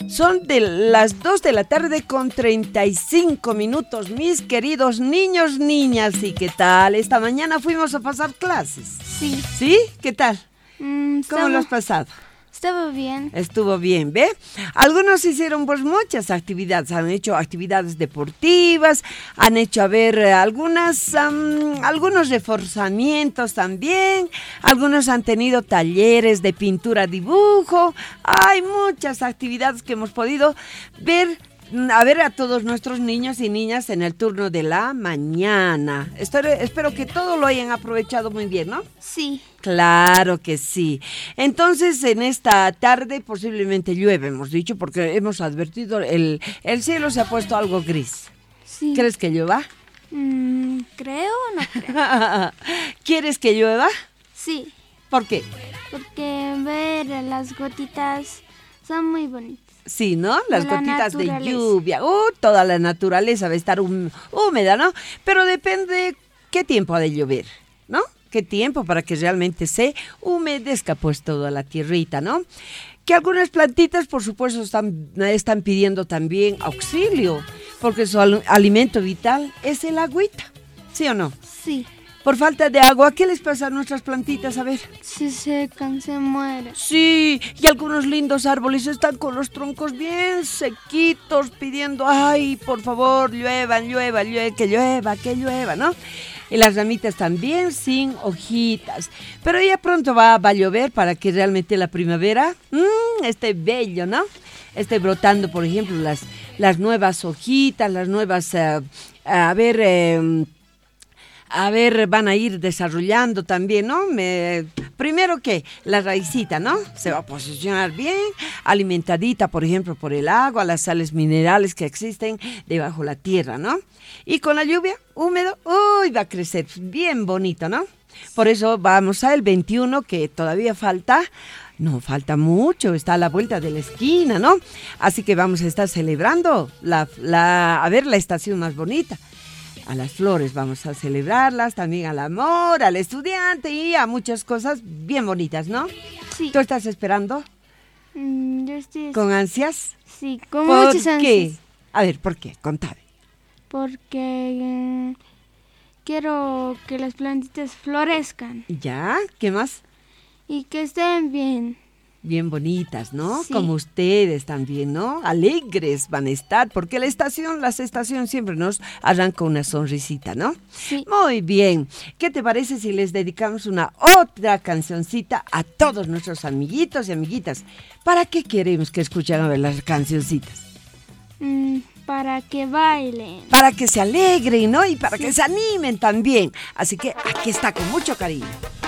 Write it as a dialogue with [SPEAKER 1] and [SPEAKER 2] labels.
[SPEAKER 1] Son de las 2 de la tarde con 35 minutos, mis queridos niños, niñas. ¿Y qué tal? Esta mañana fuimos a pasar clases.
[SPEAKER 2] Sí.
[SPEAKER 1] ¿Sí? ¿Qué tal? ¿Cómo lo has pasado?
[SPEAKER 2] Estuvo bien.
[SPEAKER 1] Estuvo bien, ¿ve? Algunos hicieron pues muchas actividades, han hecho actividades deportivas, han hecho algunos reforzamientos también, algunos han tenido talleres de pintura, dibujo, hay muchas actividades que hemos podido ver a todos nuestros niños y niñas en el turno de la mañana. Espero que todo lo hayan aprovechado muy bien, ¿no?
[SPEAKER 2] Sí.
[SPEAKER 1] Claro que sí. Entonces, en esta tarde posiblemente llueve, hemos dicho, porque hemos advertido, el cielo se ha puesto algo gris.
[SPEAKER 2] Sí.
[SPEAKER 1] ¿Crees que llueva?
[SPEAKER 2] Creo o no creo.
[SPEAKER 1] ¿Quieres que llueva?
[SPEAKER 2] Sí.
[SPEAKER 1] ¿Por qué?
[SPEAKER 2] Porque ver las gotitas son muy bonitas.
[SPEAKER 1] Sí, ¿no? Las gotitas de lluvia. Toda la naturaleza va a estar húmeda, ¿no? Pero depende qué tiempo ha de llover, ¿no? Qué tiempo para que realmente se humedezca pues toda la tierrita, ¿no? Que algunas plantitas, por supuesto, están pidiendo también auxilio, porque su alimento vital es el agüita, ¿sí o no?
[SPEAKER 2] Sí.
[SPEAKER 1] Por falta de agua, ¿qué les pasa a nuestras plantitas? A ver.
[SPEAKER 2] Se secan, se mueren.
[SPEAKER 1] Sí, y algunos lindos árboles están con los troncos bien sequitos, pidiendo, ay, por favor, llueva, que llueva, ¿no? Y las ramitas también sin hojitas. Pero ya pronto va a llover para que realmente la primavera esté bello, ¿no? Esté brotando, por ejemplo, las nuevas hojitas, las nuevas, van a ir desarrollando también, ¿no? Primero que la raicita, ¿no? Se va a posicionar bien, alimentadita, por ejemplo, por el agua, las sales minerales que existen debajo de la tierra, ¿no? Y con la lluvia, húmedo, va a crecer bien bonito, ¿no? Por eso vamos al 21, que todavía falta. No, falta mucho, está a la vuelta de la esquina, ¿no? Así que vamos a estar celebrando la estación más bonita. A las flores vamos a celebrarlas, también al amor, al estudiante y a muchas cosas bien bonitas, ¿no?
[SPEAKER 2] Sí.
[SPEAKER 1] ¿Tú estás esperando?
[SPEAKER 2] Yo estoy...
[SPEAKER 1] ¿Con ansias?
[SPEAKER 2] Sí, con muchas ansias.
[SPEAKER 1] ¿Por qué? A ver, ¿por qué? Contame.
[SPEAKER 2] Porque quiero que las plantitas florezcan.
[SPEAKER 1] ¿Ya? ¿Qué más?
[SPEAKER 2] Y que estén bien.
[SPEAKER 1] Bien bonitas, ¿no?
[SPEAKER 2] Sí.
[SPEAKER 1] Como ustedes también, ¿no? Alegres van a estar, porque las estaciones siempre nos arranca una sonrisita, ¿no?
[SPEAKER 2] Sí.
[SPEAKER 1] Muy bien. ¿Qué te parece si les dedicamos una otra cancioncita a todos nuestros amiguitos y amiguitas? ¿Para qué queremos que escuchen a ver las cancioncitas?
[SPEAKER 2] Para que bailen.
[SPEAKER 1] Para que se alegren, ¿no? Y para que se animen también. Así que aquí está con mucho cariño.